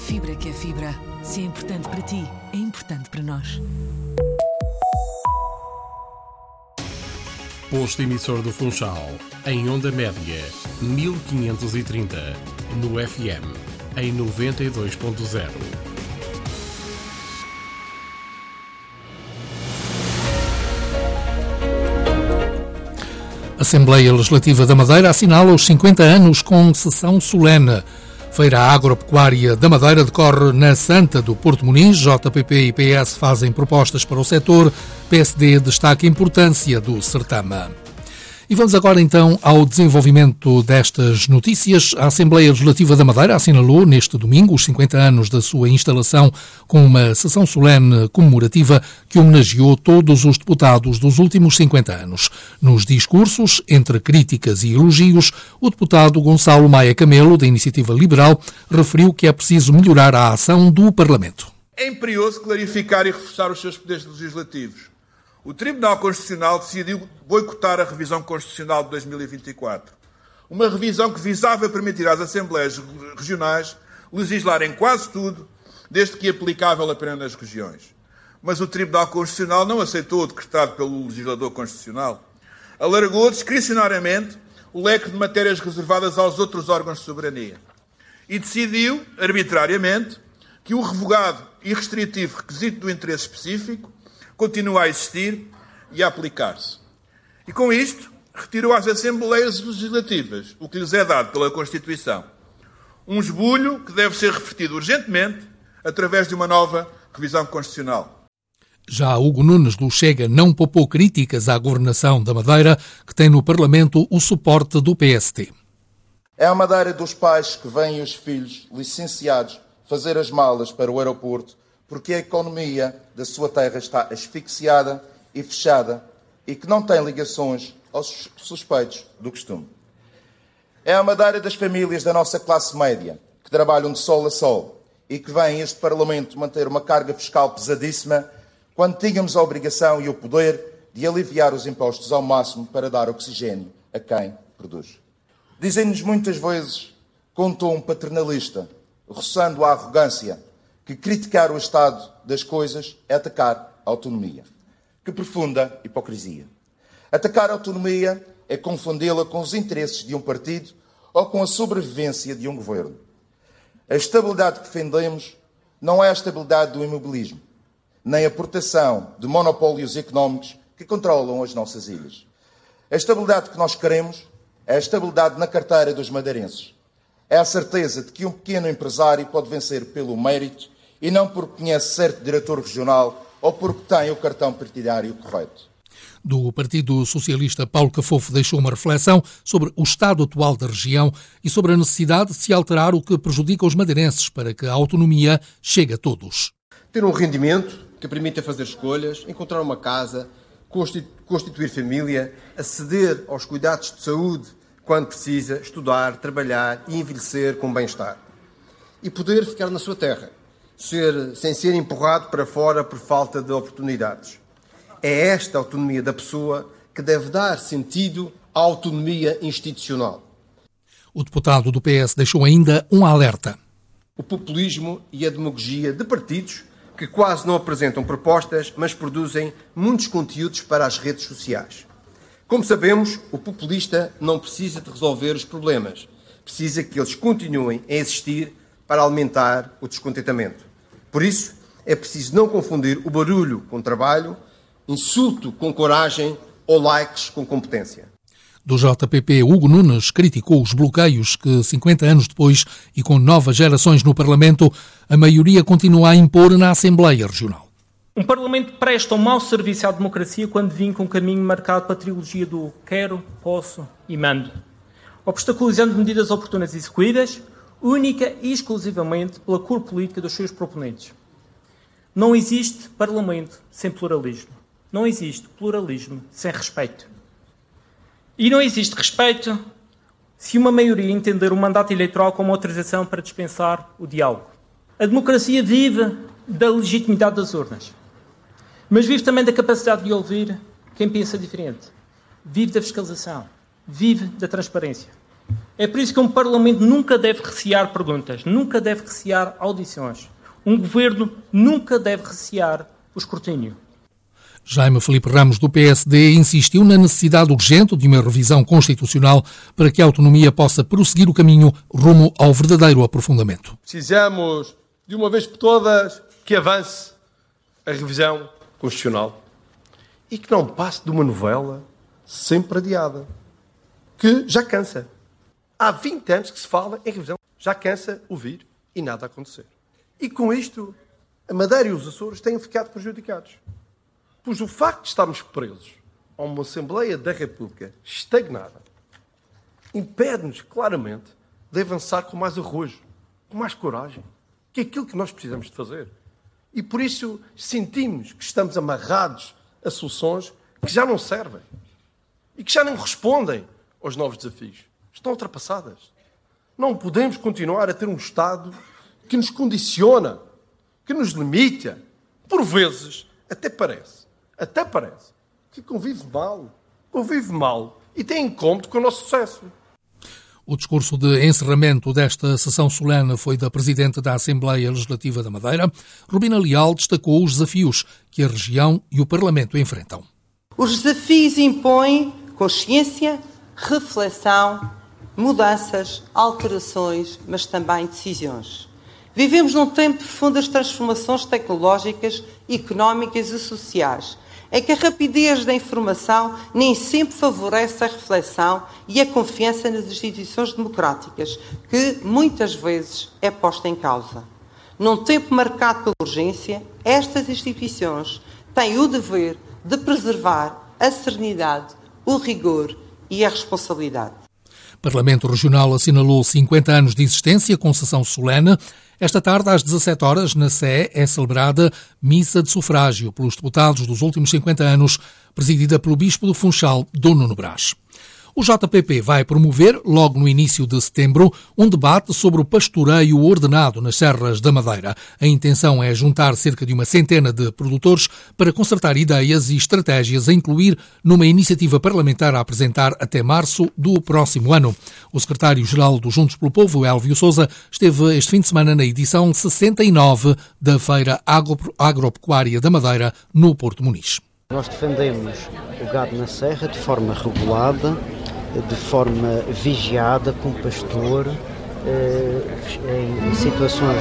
fibra que é fibra. Se é importante para ti, é importante para nós. Posto emissor do Funchal, em onda média, 1530, no FM, em 92.0. A Assembleia Legislativa da Madeira assinala os 50 anos com sessão solene. Feira Agropecuária da Madeira decorre na Santa do Porto Muniz. JPP e PS fazem propostas para o setor. PSD destaca a importância do certame. E vamos agora então ao desenvolvimento destas notícias. A Assembleia Legislativa da Madeira assinalou neste domingo os 50 anos da sua instalação com uma sessão solene comemorativa que homenageou todos os deputados dos últimos 50 anos. Nos discursos, entre críticas e elogios, o deputado Gonçalo Maia Camelo, da Iniciativa Liberal, referiu que é preciso melhorar a ação do Parlamento. É imperioso clarificar e reforçar os seus poderes legislativos. O Tribunal Constitucional decidiu boicotar a revisão constitucional de 2024. Uma revisão que visava permitir às Assembleias Regionais legislarem quase tudo, desde que aplicável apenas nas regiões. Mas o Tribunal Constitucional não aceitou o decretado pelo legislador constitucional. Alargou discricionariamente o leque de matérias reservadas aos outros órgãos de soberania. E decidiu, arbitrariamente, que o revogado e restritivo requisito do interesse específico continua a existir e a aplicar-se. E com isto, retirou às Assembleias Legislativas o que lhes é dado pela Constituição. Um esbulho que deve ser revertido urgentemente através de uma nova revisão constitucional. Já Hugo Nunes do Chega não poupou críticas à governação da Madeira, que tem no Parlamento o suporte do PST. É a Madeira dos pais que vêm os filhos licenciados fazer as malas para o aeroporto porque a economia da sua terra está asfixiada e fechada e que não tem ligações aos suspeitos do costume. É a Madeira das famílias da nossa classe média, que trabalham de sol a sol e que vêm a este Parlamento manter uma carga fiscal pesadíssima quando tínhamos a obrigação e o poder de aliviar os impostos ao máximo para dar oxigênio a quem produz. Dizem-nos muitas vezes, com um tom paternalista, roçando a arrogância, que criticar o estado das coisas é atacar a autonomia. Que profunda hipocrisia. Atacar a autonomia é confundê-la com os interesses de um partido ou com a sobrevivência de um governo. A estabilidade que defendemos não é a estabilidade do imobilismo, nem a proteção de monopólios económicos que controlam as nossas ilhas. A estabilidade que nós queremos é a estabilidade na carteira dos madeirenses. É a certeza de que um pequeno empresário pode vencer pelo mérito e não porque conhece certo diretor regional ou porque tem o cartão partidário correto. Do Partido Socialista, Paulo Cafofo deixou uma reflexão sobre o estado atual da região e sobre a necessidade de se alterar o que prejudica os madeirenses para que a autonomia chegue a todos. Ter um rendimento que permita fazer escolhas, encontrar uma casa, constituir família, aceder aos cuidados de saúde quando precisa, estudar, trabalhar e envelhecer com bem-estar. E poder ficar na sua terra, sem ser empurrado para fora por falta de oportunidades. É esta autonomia da pessoa que deve dar sentido à autonomia institucional. O deputado do PS deixou ainda um alerta. O populismo e a demagogia de partidos que quase não apresentam propostas, mas produzem muitos conteúdos para as redes sociais. Como sabemos, o populista não precisa de resolver os problemas, precisa que eles continuem a existir para alimentar o descontentamento. Por isso, é preciso não confundir o barulho com trabalho, insulto com coragem ou likes com competência. Do JPP, Hugo Nunes criticou os bloqueios que, 50 anos depois e com novas gerações no Parlamento, a maioria continua a impor na Assembleia Regional. Um Parlamento presta um mau serviço à democracia quando vinca um caminho marcado pela trilogia do quero, posso e mando, obstaculizando medidas oportunas e execuídas, única e exclusivamente pela cor política dos seus proponentes. Não existe Parlamento sem pluralismo. Não existe pluralismo sem respeito. E não existe respeito se uma maioria entender o mandato eleitoral como autorização para dispensar o diálogo. A democracia vive da legitimidade das urnas, mas vive também da capacidade de ouvir quem pensa diferente. Vive da fiscalização, vive da transparência. É por isso que um Parlamento nunca deve recear perguntas, nunca deve recear audições. Um Governo nunca deve recear o escrutínio. Jaime Filipe Ramos, do PSD, insistiu na necessidade urgente de uma revisão constitucional para que a autonomia possa prosseguir o caminho rumo ao verdadeiro aprofundamento. Precisamos, de uma vez por todas, que avance a revisão constitucional e que não passe de uma novela sempre adiada, que já cansa. Há 20 anos que se fala em revisão, já cansa ouvir e nada acontecer. E com isto, a Madeira e os Açores têm ficado prejudicados. Pois o facto de estarmos presos a uma Assembleia da República estagnada impede-nos claramente de avançar com mais arrojo, com mais coragem, que é aquilo que nós precisamos de fazer. E por isso sentimos que estamos amarrados a soluções que já não servem e que já não respondem aos novos desafios. Estão ultrapassadas. Não podemos continuar a ter um Estado que nos condiciona, que nos limita. Por vezes, até parece que convive mal e tem incómodo com o nosso sucesso. O discurso de encerramento desta sessão solene foi da Presidente da Assembleia Legislativa da Madeira. Rubina Leal destacou os desafios que a região e o Parlamento enfrentam. Os desafios impõem consciência, reflexão, mudanças, alterações, mas também decisões. Vivemos num tempo de profundas transformações tecnológicas, económicas e sociais, em que a rapidez da informação nem sempre favorece a reflexão e a confiança nas instituições democráticas, que muitas vezes é posta em causa. Num tempo marcado pela urgência, estas instituições têm o dever de preservar a serenidade, o rigor e a responsabilidade. O Parlamento Regional assinalou 50 anos de existência com sessão solene. Esta tarde, às 17 horas, na Sé, é celebrada missa de sufrágio pelos deputados dos últimos 50 anos, presidida pelo Bispo do Funchal, Dom Nuno Brás. O JPP vai promover, logo no início de setembro, um debate sobre o pastoreio ordenado nas Serras da Madeira. A intenção é juntar cerca de uma centena de produtores para concertar ideias e estratégias a incluir numa iniciativa parlamentar a apresentar até março do próximo ano. O secretário-geral do Juntos pelo Povo, Elvio Sousa, esteve este fim de semana na edição 69 da Feira Agropecuária da Madeira, no Porto Muniz. Nós defendemos o gado na serra de forma regulada, de forma vigiada, com pastor, em situações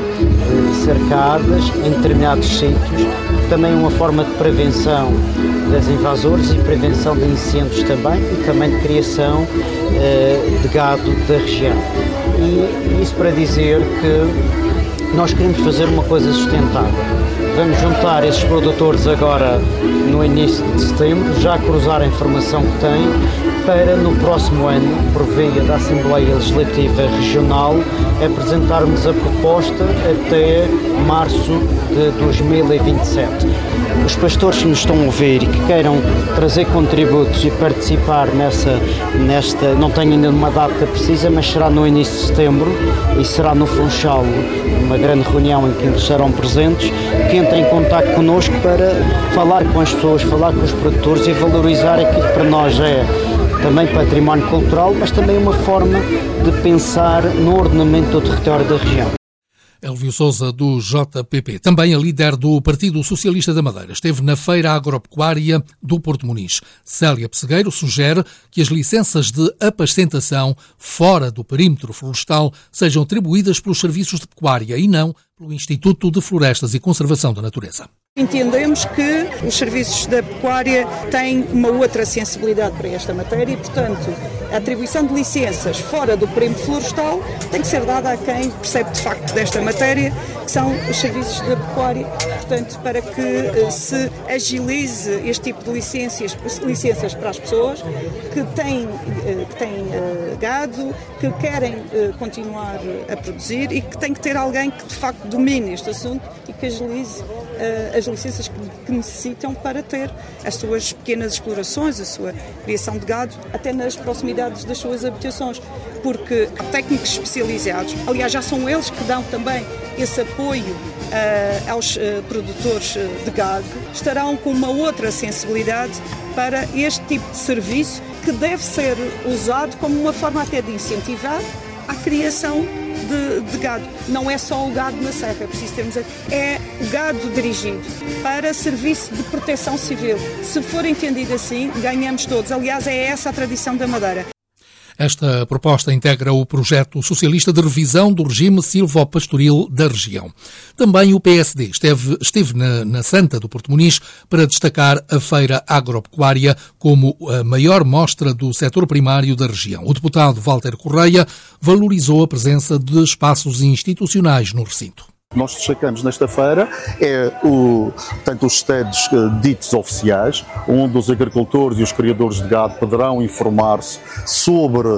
cercadas, em determinados sítios. Também uma forma de prevenção das invasores e prevenção de incêndios também, e também de criação de gado da região. E isso para dizer que nós queremos fazer uma coisa sustentável. Vamos juntar esses produtores agora no início de setembro, já cruzar a informação que têm, para no próximo ano, por via da Assembleia Legislativa Regional, apresentarmos a proposta até março de 2027. Os pastores que nos estão a ouvir e que queiram trazer contributos e participar nesta, não tenho ainda uma data precisa, mas será no início de setembro e será no Funchal, uma grande reunião em que estarão presentes, que entrem em contacto connosco para falar com as pessoas, falar com os produtores e valorizar aquilo que para nós é também património cultural, mas também uma forma de pensar no ordenamento do território da região. Elvio Sousa, do JPP, também a líder do Partido Socialista da Madeira, esteve na Feira Agropecuária do Porto Muniz. Célia Pessegueiro sugere que as licenças de apascentação fora do perímetro florestal sejam atribuídas pelos serviços de pecuária e não pelo Instituto de Florestas e Conservação da Natureza. Entendemos que os serviços da pecuária têm uma outra sensibilidade para esta matéria e, portanto, a atribuição de licenças fora do perímetro florestal tem que ser dada a quem percebe de facto desta matéria, que são os serviços da pecuária, portanto, para que se agilize este tipo de licenças para as pessoas que têm gado, que querem continuar a produzir e que tem que ter alguém que de facto domine este assunto e que agilize as licenças que necessitam para ter as suas pequenas explorações, a sua criação de gado, até nas proximidades das suas habitações, porque há técnicos especializados, aliás já são eles que dão também esse apoio aos produtores de gado, estarão com uma outra sensibilidade para este tipo de serviço que deve ser usado como uma forma até de incentivar a criação de gado. Não é só o gado na serra, é preciso termos... É o gado dirigido para serviço de proteção civil. Se for entendido assim, ganhamos todos. Aliás, é essa a tradição da Madeira. Esta proposta integra o projeto socialista de revisão do regime silvopastoril da região. Também o PSD esteve na Santa do Porto Muniz para destacar a feira agropecuária como a maior mostra do setor primário da região. O deputado Walter Correia valorizou a presença de espaços institucionais no recinto. Nós destacamos nesta feira portanto, os stands ditos oficiais, onde os agricultores e os criadores de gado poderão informar-se sobre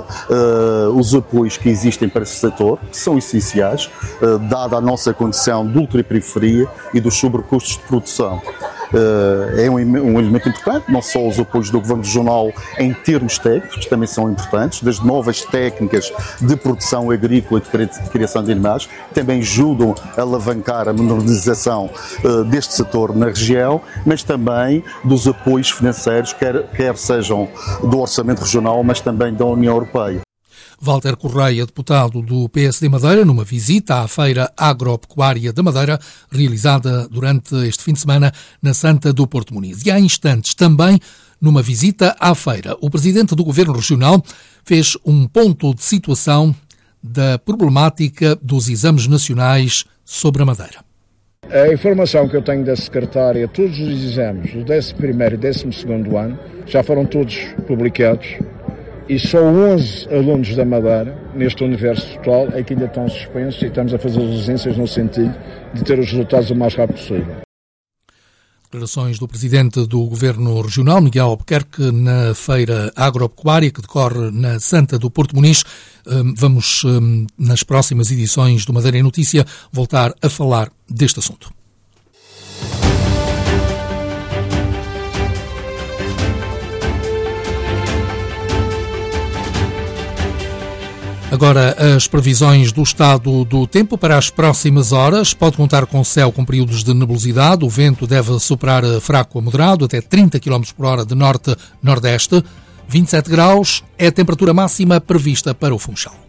os apoios que existem para esse setor, que são essenciais, dada a nossa condição de ultraperiferia e dos sobrecustos de produção. É um elemento importante, não só os apoios do Governo Regional em termos técnicos, que também são importantes, das novas técnicas de produção agrícola e de criação de animais, que também ajudam a alavancar a modernização deste setor na região, mas também dos apoios financeiros, quer sejam do Orçamento Regional, mas também da União Europeia. Walter Correia, deputado do PSD Madeira, numa visita à Feira Agropecuária da Madeira, realizada durante este fim de semana na Santa do Porto Muniz. E há instantes, também numa visita à feira, o presidente do Governo Regional fez um ponto de situação da problemática dos exames nacionais sobre a Madeira. A informação que eu tenho da secretária, todos os exames do 11º e 12º ano já foram todos publicados. E só 11 alunos da Madeira, neste universo total, é que ainda estão suspensos e estamos a fazer as diligências no sentido de ter os resultados o mais rápido possível. Declarações do presidente do Governo Regional, Miguel Albuquerque, na feira agropecuária que decorre na Santa do Porto Muniz. Vamos, nas próximas edições do Madeira em Notícia, voltar a falar deste assunto. Agora, as previsões do estado do tempo para as próximas horas. Pode contar com céu com períodos de nebulosidade. O vento deve soprar fraco a moderado, até 30 km por hora de norte-nordeste. 27 graus é a temperatura máxima prevista para o Funchal.